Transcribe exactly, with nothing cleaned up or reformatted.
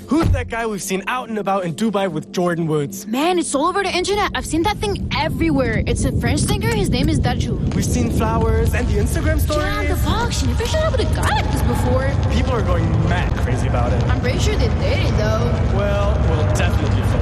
Who's that guy we've seen out and about in Dubai with Jordan Woods? Man, it's all over the internet. I've seen that thing everywhere. It's a French singer. His name is Daju. We've seen flowers and the Instagram stories. Yeah, the Fox. You never showed up with a guy like this before. People are going mad crazy about it. I'm pretty sure they did it, though. Well, we'll definitely